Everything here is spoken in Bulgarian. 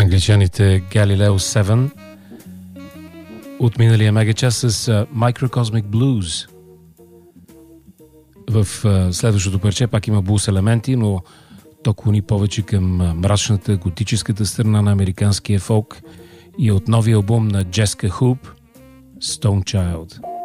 англичаните Galileo 7 от миналия мегачас с Microcosmic Blues. В следващото парче пак има блуз елементи, но то клони повече към мрачната, готическата страна на американския фолк и от новия албум на Jessica Hoop, Stone Child.